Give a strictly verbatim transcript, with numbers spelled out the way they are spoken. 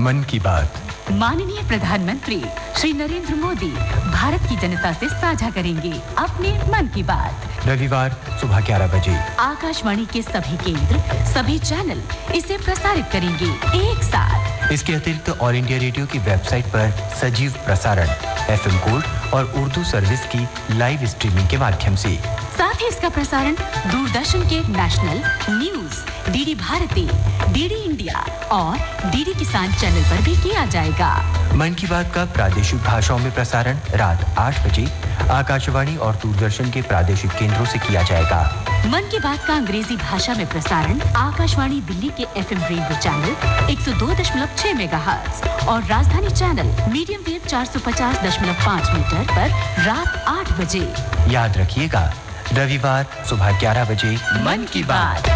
मन की बात। माननीय प्रधानमंत्री श्री नरेंद्र मोदी भारत की जनता से साझा करेंगे अपने मन की बात। रविवार सुबह ग्यारह बजे आकाशवाणी के सभी केंद्र, सभी चैनल इसे प्रसारित करेंगे एक साथ। इसके अतिरिक्त ऑल इंडिया रेडियो की वेबसाइट पर सजीव प्रसारण, एफएम गोल्ड और उर्दू सर्विस की लाइव स्ट्रीमिंग के माध्यम से। साथ ही इसका प्रसारण दूरदर्शन के national news, DD Bharti, DD India और डीडी किसान चैनल पर भी किया जाएगा। मन की बात का प्रादेशिक भाषाओं में प्रसारण रात आठ बजे आकाशवाणी और दूरदर्शन के प्रादेशिक केंद्रों से किया जाएगा। मन की बात का अंग्रेजी भाषा में प्रसारण आकाशवाणी दिल्ली के एफएम रेनबो चैनल एक सौ दो दशमलव छह मेगाहर्ट्ज और राजधानी चैनल मीडियम वेव चार सौ पचास दशमलव पाँच मीटर पर रात आठ बजे। याद रखिएगा, रविवार सुबह ग्यारह बजे मन की बात।